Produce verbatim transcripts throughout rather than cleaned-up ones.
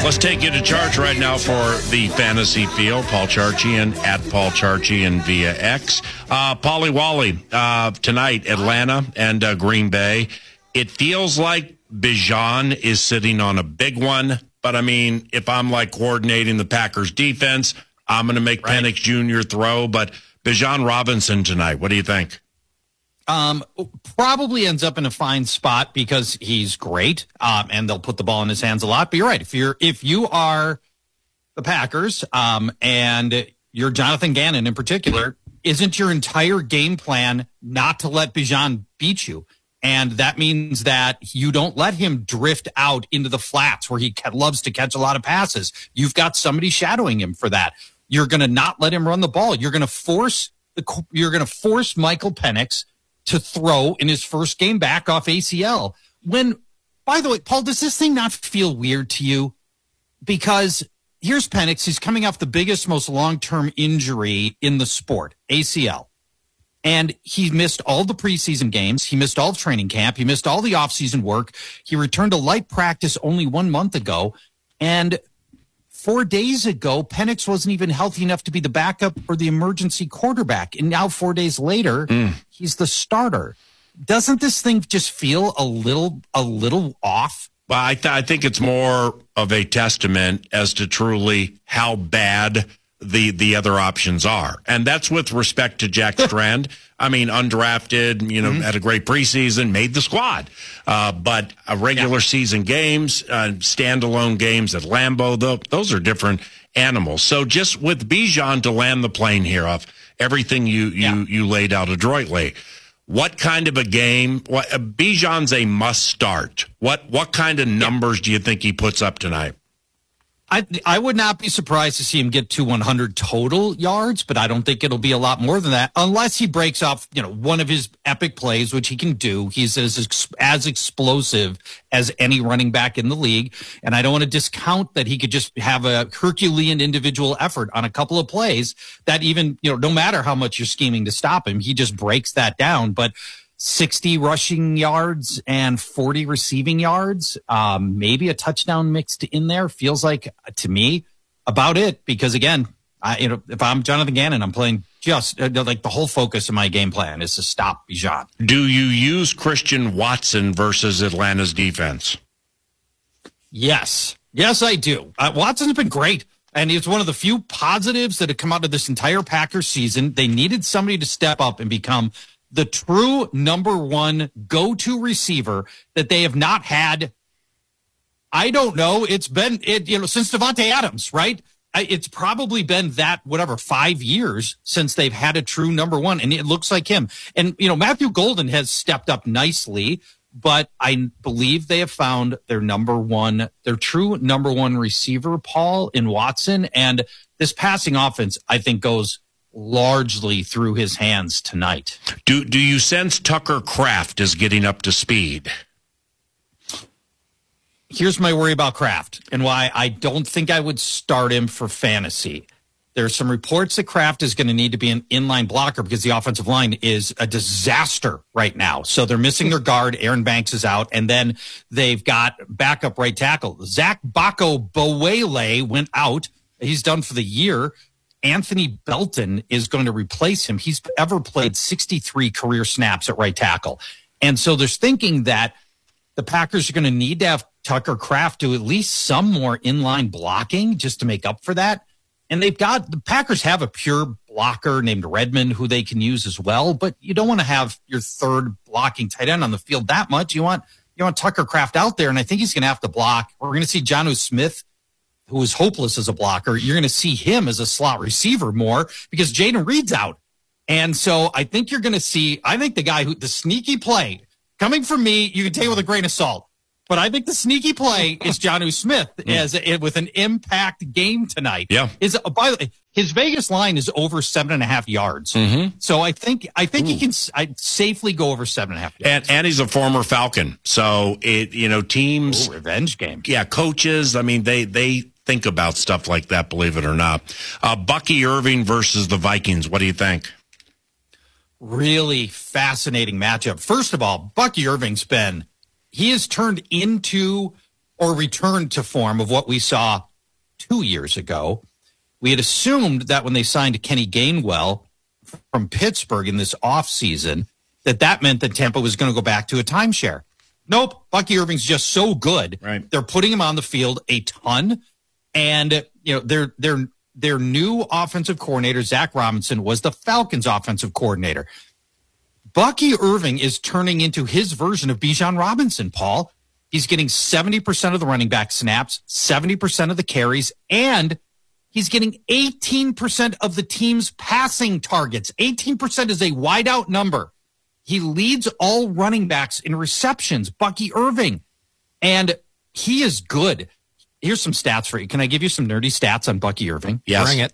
Let's take you to charge right now for the Fantasy Field. Paul Charchian at Paul Charchian via X. Uh, Paulie Wally, uh, tonight, Atlanta and uh, Green Bay. It feels like Bijan is sitting on a big one. But, I mean, if I'm, like, coordinating the Packers defense, I'm going to make right. Penix Junior throw. But Bijan Robinson tonight, what do you think? Um, probably ends up in a fine spot because he's great, um, and they'll put the ball in his hands a lot. But you're right. If you're if you are the Packers, um, and you're Jonathan Gannon in particular, isn't your entire game plan not to let Bijan beat you? And that means that you don't let him drift out into the flats where he loves to catch a lot of passes. You've got somebody shadowing him for that. You're going to not let him run the ball. You're going to force the you're going to force Michael Penix to throw in his first game back off A C L. When, by the way, Paul, does this thing not feel weird to you? Because here's Penix. He's coming off the biggest, most long-term injury in the sport, A C L. And he missed all the preseason games. He missed all of training camp. He missed all the offseason work. He returned to light practice only one month ago. And four days ago, Penix wasn't even healthy enough to be the backup or the emergency quarterback. And now four days later, mm. he's the starter. Doesn't this thing just feel a little, a little off? Well, I, th- I think it's more of a testament as to truly how bad the the other options are. And that's with respect to Jack Strand. I mean, undrafted, you know, mm-hmm. had a great preseason, made the squad. Uh, but uh, regular yeah. season games, uh, standalone games at Lambeau, though, those are different animals. So just with Bijan to land the plane here off everything you, you, yeah. you laid out adroitly, what kind of a game? What, uh, Bijan's a must start. What, what kind of numbers yeah. do you think he puts up tonight? I I would not be surprised to see him get to one hundred total yards, but I don't think it'll be a lot more than that unless he breaks off, you know, one of his epic plays, which he can do. He's as as explosive as any running back in the league, and I don't want to discount that he could just have a Herculean individual effort on a couple of plays that even, you know, no matter how much you're scheming to stop him, he just breaks that down. But sixty rushing yards and forty receiving yards, um, maybe a touchdown mixed in there feels like, to me, about it. Because again, I, you know, if I'm Jonathan Gannon, I'm playing just uh, like the whole focus of my game plan is to stop Bijan. Do you use Christian Watson versus Atlanta's defense? Yes, yes, I do. Uh, Watson's been great. And it's one of the few positives that have come out of this entire Packers season. They needed somebody to step up and become the true number one go-to receiver that they have not had. I don't know. It's been, it, you know, since Devontae Adams, right? It's probably been that, whatever, five years since they've had a true number one. And it looks like him. And, you know, Matthew Golden has stepped up nicely, but I believe they have found their number one, their true number one receiver, Paul, in Watson. And this passing offense, I think, goes largely through his hands tonight. Do do you sense Tucker Kraft is getting up to speed? Here's my worry about Kraft and why I don't think I would start him for fantasy. There's some reports that Kraft is going to need to be an inline blocker because the offensive line is a disaster right now. So they're missing their guard. Aaron Banks is out. And then they've got backup right tackle. Zach Bako Bowele went out. He's done for the year. Anthony Belton is going to replace him. He's ever played sixty-three career snaps at right tackle. And so there's thinking that the Packers are going to need to have Tucker Kraft do at least some more inline blocking just to make up for that. And they've got, the Packers have a pure blocker named Redmond who they can use as well, but you don't want to have your third blocking tight end on the field that much. You want, you want Tucker Kraft out there, and I think he's going to have to block. We're going to see Jonnu Smith, who is hopeless as a blocker. You're going to see him as a slot receiver more because Jaden Reed's out. And so I think you're going to see, I think the guy who, the sneaky play, coming from me, you can take it with a grain of salt. But I think the sneaky play is Jonnu Smith as a, with an impact game tonight. Yeah. Is uh, by the way, his Vegas line is over seven and a half yards. Mm-hmm. So I think I think Ooh. he can I'd safely go over seven and a half yards. And, and he's a former Falcon. So it you know teams Ooh, revenge game. Yeah, coaches. I mean they they think about stuff like that. Believe it or not. Uh, Bucky Irving versus the Vikings. What do you think? Really fascinating matchup. First of all, Bucky Irving's been. He has turned into or return to form of what we saw two years ago. We had assumed that when they signed Kenny Gainwell from Pittsburgh in this offseason, that that meant that Tampa was going to go back to a timeshare. Nope. Bucky Irving's just so good. Right. They're putting him on the field a ton. And, you know, their their their new offensive coordinator, Zach Robinson, was the Falcons' offensive coordinator. Bucky Irving is turning into his version of Bijan Robinson, Paul. He's getting seventy percent of the running back snaps, seventy percent of the carries, and he's getting eighteen percent of the team's passing targets. eighteen percent is a wideout number. He leads all running backs in receptions, Bucky Irving, and he is good. Here's some stats for you. Can I give you some nerdy stats on Bucky Irving? Yes. Bring it.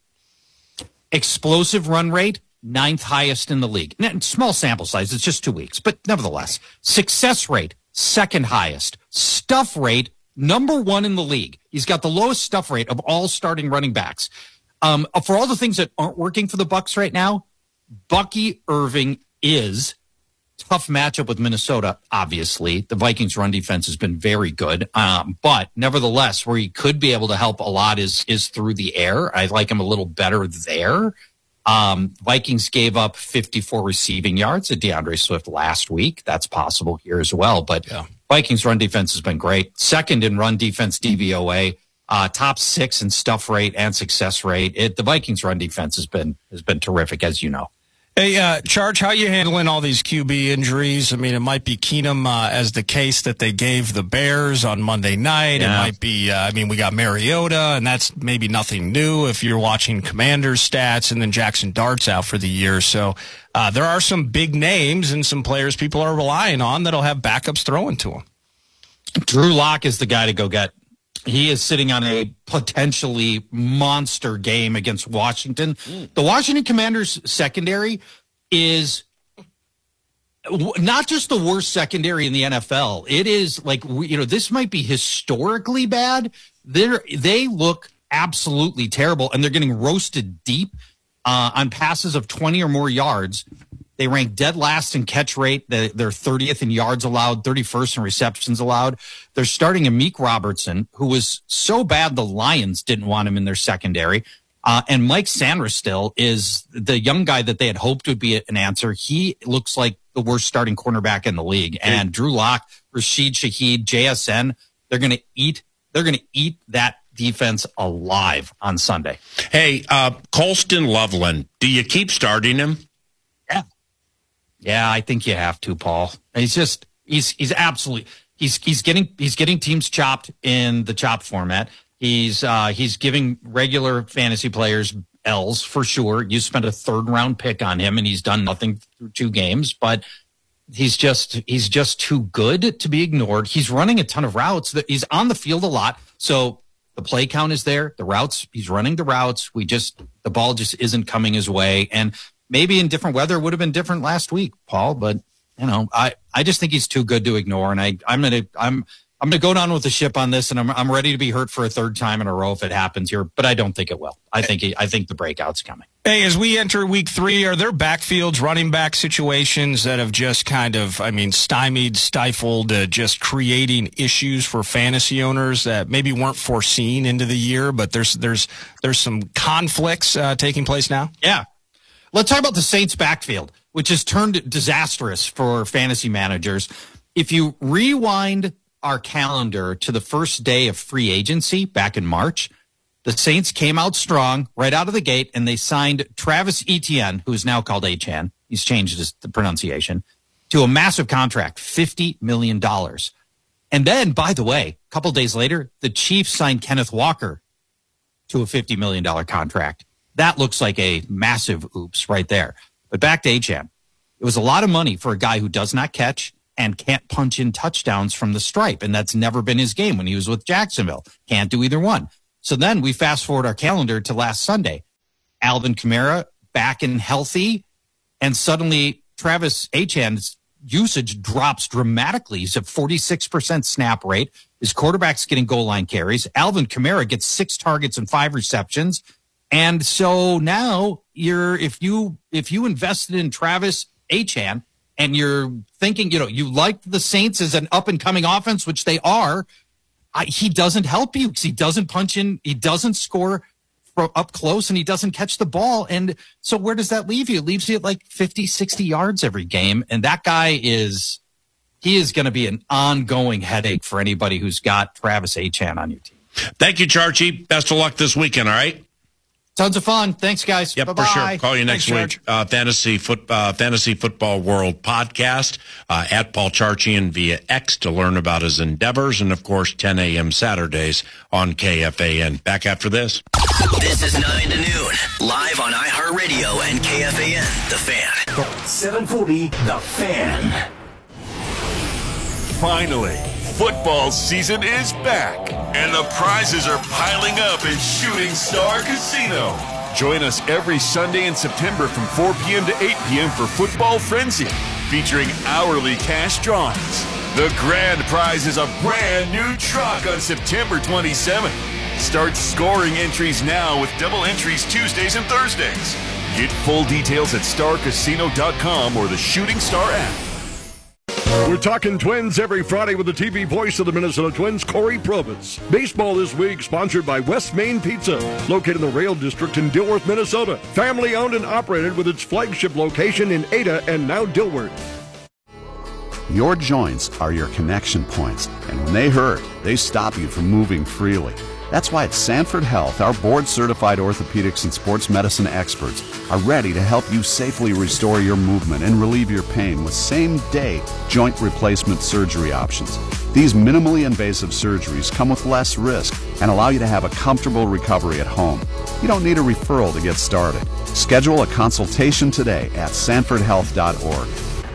Explosive run rate, ninth highest in the league. Small sample size. It's just two weeks, but nevertheless. Success rate, second highest. Stuff rate, number one in the league. He's got the lowest stuff rate of all starting running backs. Um, for all the things that aren't working for the Bucs right now, Bucky Irving is tough matchup with Minnesota. Obviously, the Vikings' run defense has been very good, um, but nevertheless, where he could be able to help a lot is is through the air. I like him a little better there. Um, Vikings gave up fifty-four receiving yards to DeAndre Swift last week. That's possible here as well. But yeah. Vikings' run defense has been great. Second in run defense D V O A, uh, top six in stuff rate and success rate. It, the Vikings' run defense has been has been terrific, as you know. Hey, uh, Charge, how you handling all these Q B injuries? I mean, it might be Keenum uh, as the case that they gave the Bears on Monday night. Yeah. It might be, uh, I mean, we got Mariota, and that's maybe nothing new if you're watching Commanders stats, and then Jackson Dart's out for the year. So uh, there are some big names and some players people are relying on that'll have backups throwing to them. Drew Lock is the guy to go get. He is sitting on a potentially monster game against Washington. Mm. The Washington Commanders secondary is not just the worst secondary in the N F L. It is like, you know, this might be historically bad. They're, they look absolutely terrible, and they're getting roasted deep uh, on passes of twenty or more yards. They rank dead last in catch rate. They're thirtieth in yards allowed, thirty-first in receptions allowed. They're starting Amik Robertson, who was so bad the Lions didn't want him in their secondary. Uh, and Mike Sanderstill is the young guy that they had hoped would be an answer. He looks like the worst starting cornerback in the league. And Drew Lock, Rashid Shaheed, J S N, they're going to eat. They're going to eat that defense alive on Sunday. Hey, uh, Colston Loveland, do you keep starting him? Yeah. Yeah, I think you have to, Paul. He's just he's he's absolutely he's he's getting he's getting teams chopped in the chop format. He's uh, he's giving regular fantasy players L's for sure. You spent a third round pick on him, and he's done nothing through two games. But he's just he's just too good to be ignored. He's running a ton of routes. He's on the field a lot, so the play count is there. The routes he's running the routes. We just the ball just isn't coming his way, and maybe in different weather, it would have been different last week, Paul. But you know, I, I just think he's too good to ignore, and I I'm gonna I'm I'm gonna go down with the ship on this, and I'm I'm ready to be hurt for a third time in a row if it happens here. But I don't think it will. I think he, I think the breakout's coming. Hey, as we enter week three, are there backfields, running back situations that have just kind of, I mean, stymied, stifled, uh, just creating issues for fantasy owners that maybe weren't foreseen into the year, but there's there's there's some conflicts uh, taking place now? Yeah. Let's talk about the Saints backfield, which has turned disastrous for fantasy managers. If you rewind our calendar to the first day of free agency back in March, the Saints came out strong right out of the gate, and they signed Travis Etienne, who is now called Achane. He's changed his the pronunciation to a massive contract, fifty million dollars. And then, by the way, a couple days later, the Chiefs signed Kenneth Walker to a fifty million dollars contract. That looks like a massive oops right there. But back to Achane. It was a lot of money for a guy who does not catch and can't punch in touchdowns from the stripe. And that's never been his game when he was with Jacksonville. Can't do either one. So then we fast forward our calendar to last Sunday. Alvin Kamara back and healthy. And suddenly Travis Achane's usage drops dramatically. He's at forty-six percent snap rate. His quarterback's getting goal line carries. Alvin Kamara gets six targets and five receptions. And so now you're, if you, if you invested in Travis Achane and you're thinking, you know, you liked the Saints as an up and coming offense, which they are, I, he doesn't help you because he doesn't punch in, he doesn't score from up close, and he doesn't catch the ball. And so where does that leave you? It leaves you at like fifty, sixty yards every game. And that guy is, he is going to be an ongoing headache for anybody who's got Travis Etienne on your team. Thank you, Charchie. Best of luck this weekend, all right? Tons of fun. Thanks, guys. Yep, Bye-bye. for sure. Call you next Thanks, week. Uh, Fantasy foot, uh, Fantasy Football World podcast uh, at Paul Charchian via X to learn about his endeavors. And, of course, ten a.m. Saturdays on K F A N. Back after this. This is nine to noon, live on iHeartRadio and K F A N, The Fan. seven forty, The Fan. Finally, football season is back, and the prizes are piling up at Shooting Star Casino. Join us every Sunday in September from four p.m. to eight p.m. for Football Frenzy, featuring hourly cash drawings. The grand prize is a brand new truck on September twenty-seventh. Start scoring entries now with double entries Tuesdays and Thursdays. Get full details at star casino dot com or the Shooting Star app. We're talking Twins every Friday with the T V voice of the Minnesota Twins, Corey Probitz. Baseball this week sponsored by West Main Pizza, located in the Rail District in Dilworth, Minnesota. Family owned and operated with its flagship location in Ada and now Dilworth. Your joints are your connection points, and when they hurt, they stop you from moving freely. That's why at Sanford Health, our board-certified orthopedics and sports medicine experts are ready to help you safely restore your movement and relieve your pain with same-day joint replacement surgery options. These minimally invasive surgeries come with less risk and allow you to have a comfortable recovery at home. You don't need a referral to get started. Schedule a consultation today at sanford health dot org.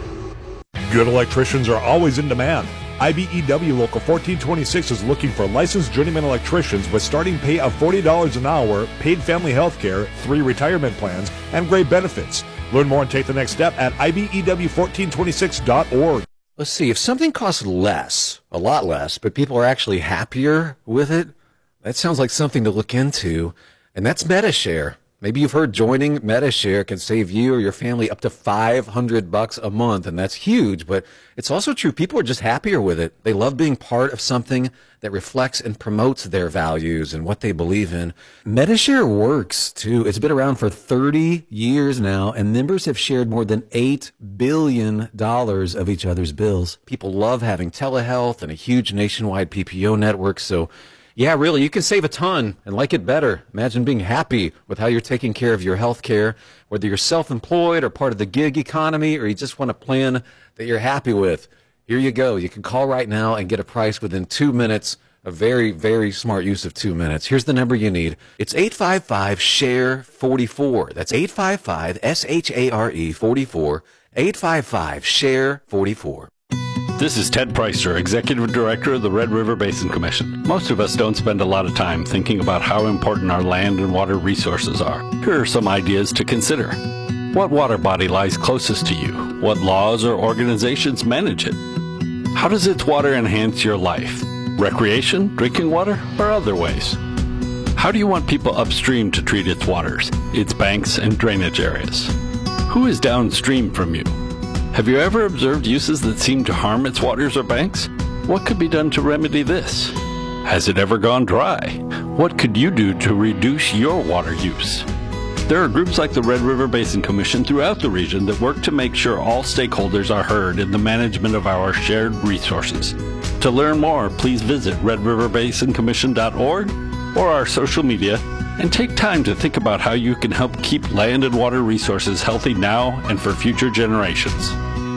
Good electricians are always in demand. I B E W Local fourteen twenty-six is looking for licensed journeyman electricians with starting pay of forty dollars an hour, paid family health care, three retirement plans, and great benefits. Learn more and take the next step at I B E W fourteen twenty-six dot org. Let's see, if something costs less, a lot less, but people are actually happier with it, that sounds like something to look into, and that's MediShare. Maybe you've heard joining MediShare can save you or your family up to five hundred bucks a month, and that's huge, but it's also true. People are just happier with it. They love being part of something that reflects and promotes their values and what they believe in. MediShare works, too. It's been around for thirty years now, and members have shared more than eight billion dollars of each other's bills. People love having telehealth and a huge nationwide P P O network, so yeah, really, you can save a ton and like it better. Imagine being happy with how you're taking care of your health care, whether you're self-employed or part of the gig economy, or you just want a plan that you're happy with. Here you go. You can call right now and get a price within two minutes. A very, very smart use of two minutes. Here's the number you need. It's eight five five, S H A R E, forty-four. That's eight five five, S H A R E, forty-four. eight five five, S H A R E, forty-four. This is Ted Preister, Executive Director of the Red River Basin Commission. Most of us don't spend a lot of time thinking about how important our land and water resources are. Here are some ideas to consider. What water body lies closest to you? What laws or organizations manage it? How does its water enhance your life? Recreation, drinking water, or other ways? How do you want people upstream to treat its waters, its banks and drainage areas? Who is downstream from you? Have you ever observed uses that seem to harm its waters or banks? What could be done to remedy this? Has it ever gone dry? What could you do to reduce your water use? There are groups like the Red River Basin Commission throughout the region that work to make sure all stakeholders are heard in the management of our shared resources. To learn more, please visit red river basin commission dot org or our social media and take time to think about how you can help keep land and water resources healthy now and for future generations.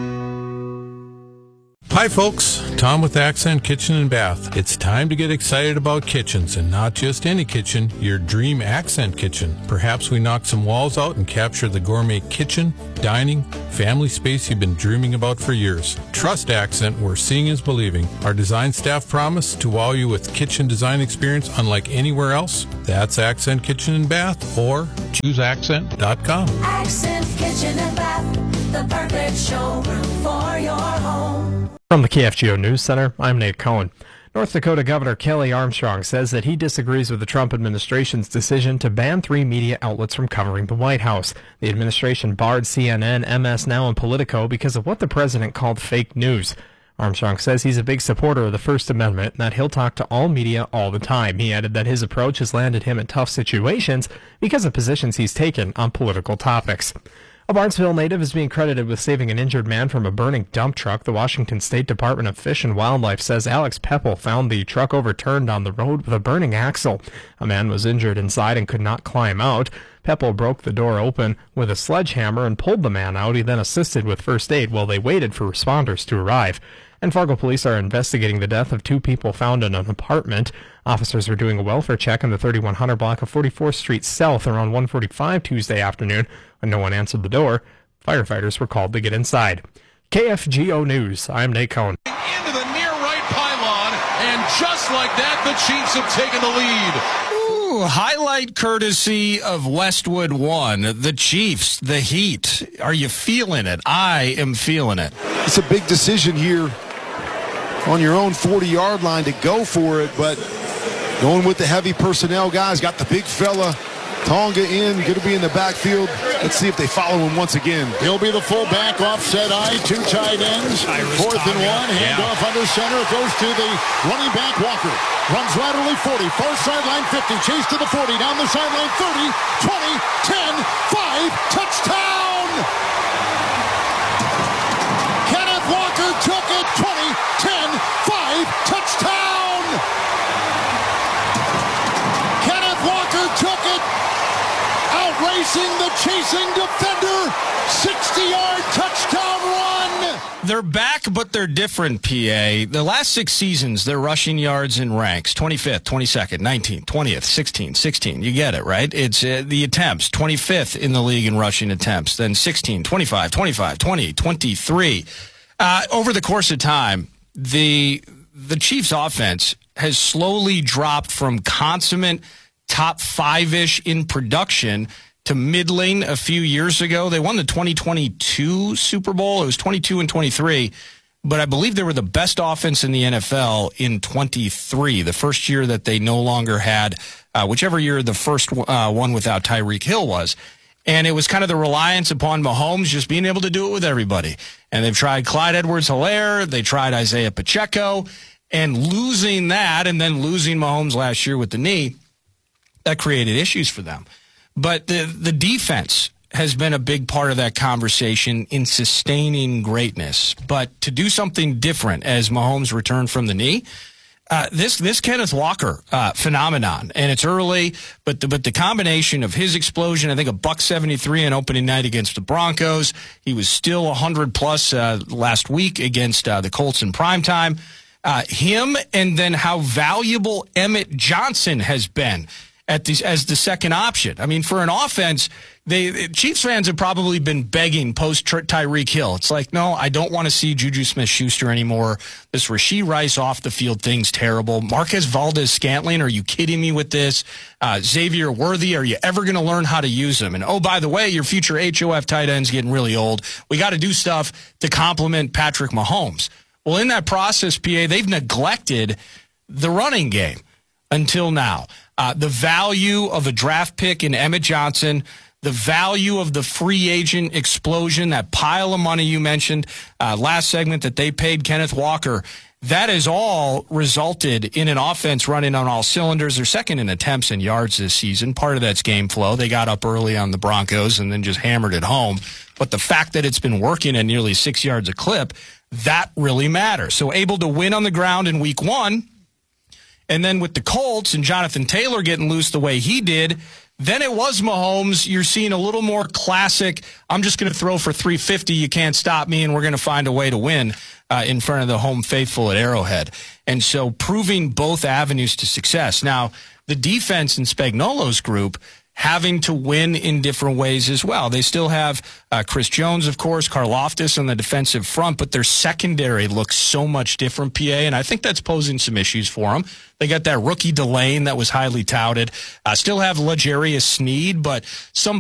Hi folks, Tom with Accent Kitchen and Bath. It's time to get excited about kitchens, and not just any kitchen, your dream Accent kitchen. Perhaps we knock some walls out and capture the gourmet kitchen, dining, family space you've been dreaming about for years. Trust Accent, where seeing is believing. Our design staff promise to wow you with kitchen design experience unlike anywhere else. That's Accent Kitchen and Bath, or choose accent dot com. Accent Kitchen and Bath, the perfect showroom for your home. From the K F G O News Center, I'm Nate Cohen. North Dakota Governor Kelly Armstrong says that he disagrees with the Trump administration's decision to ban three media outlets from covering the White House. The administration barred C N N, M S Now, and Politico because of what the president called fake news. Armstrong says he's a big supporter of the First Amendment and that he'll talk to all media all the time. He added that his approach has landed him in tough situations because of positions he's taken on political topics. A Barnesville native is being credited with saving an injured man from a burning dump truck. The Washington State Department of Fish and Wildlife says Alex Peppel found the truck overturned on the road with a burning axle. A man was injured inside and could not climb out. Peppel broke the door open with a sledgehammer and pulled the man out. He then assisted with first aid while they waited for responders to arrive. And Fargo police are investigating the death of two people found in an apartment. Officers were doing a welfare check in the thirty-one hundred block of forty-fourth Street South around one forty-five Tuesday afternoon. When no one answered the door, firefighters were called to get inside. K F G O News, I'm Nate Cohn. Into the near right pylon, and just like that, the Chiefs have taken the lead. Ooh, highlight courtesy of Westwood One. The Chiefs, the Heat. Are you feeling it? I am feeling it. It's a big decision here on your own forty-yard line to go for it, but going with the heavy personnel guys, got the big fella, Tonga in, going to be in the backfield. Let's see if they follow him once again. He'll be the fullback, offset I, two tight ends. Fourth and one, handoff yeah. under center. It goes to the running back, Walker. Runs laterally forty, far sideline fifty, chase to the forty, down the sideline thirty, twenty, ten, five, touchdown! Kenneth Walker took it, twenty, ten, five, touchdown! Kenneth Walker took it, outracing the chasing defender, sixty-yard touchdown run! They're back, but they're different, P A. The last six seasons, their rushing yards in ranks, twenty-fifth, twenty-second, nineteenth, twentieth, sixteenth, sixteen. You get it, right? It's uh, the attempts, twenty-fifth in the league in rushing attempts, then sixteen, twenty-five, twenty-five, twenty, twenty-three. Uh, over the course of time, the the Chiefs' offense has slowly dropped from consummate top five-ish in production to middling a few years ago. They won the twenty twenty-two Super Bowl. It was twenty-two and twenty-three, but I believe they were the best offense in the N F L in twenty-three, the first year that they no longer had, uh, whichever year the first uh, one without Tyreek Hill was. And it was kind of the reliance upon Mahomes just being able to do it with everybody. And they've tried Clyde Edwards-Helaire, they tried Isaiah Pacheco, and losing that and then losing Mahomes last year with the knee, that created issues for them. But the the defense has been a big part of that conversation in sustaining greatness. But to do something different as Mahomes returned from the knee, uh, this this Kenneth Walker uh, phenomenon, and it's early, but the, but the combination of his explosion, I think a buck seventy-three on opening night against the Broncos, he was still one hundred plus uh, last week against uh, the Colts in primetime. Uh, him, and then how valuable Emmett Johnson has been at the, as the second option. I mean, for an offense, they Chiefs fans have probably been begging post Tyreek Hill. It's like, no, I don't want to see Juju Smith-Schuster anymore. This Rashee Rice off the field thing's terrible. Marquez Valdes-Scantling, are you kidding me with this? Uh, Xavier Worthy, are you ever going to learn how to use them? And oh, by the way, your future H O F tight end's getting really old. We got to do stuff to complement Patrick Mahomes. Well, in that process, P A, they've neglected the running game until now. Uh, the value of a draft pick in Emmett Johnson, the value of the free agent explosion, that pile of money you mentioned uh, last segment that they paid Kenneth Walker, that has all resulted in an offense running on all cylinders. They're second in attempts and yards this season. Part of that's game flow. They got up early on the Broncos and then just hammered it home. But the fact that it's been working at nearly six yards a clip, that really matters. So able to win on the ground in week one, and then with the Colts and Jonathan Taylor getting loose the way he did, then it was Mahomes. You're seeing a little more classic, I'm just going to throw for three fifty, you can't stop me, and we're going to find a way to win uh, in front of the home faithful at Arrowhead. And so proving both avenues to success. Now, the defense in Spagnuolo's group having to win in different ways as well. They still have uh, Chris Jones, of course, Karlaftis on the defensive front, but their secondary looks so much different, P A, and I think that's posing some issues for them. They got that rookie Delane that was highly touted. Uh, still have L'Jarius Sneed, but some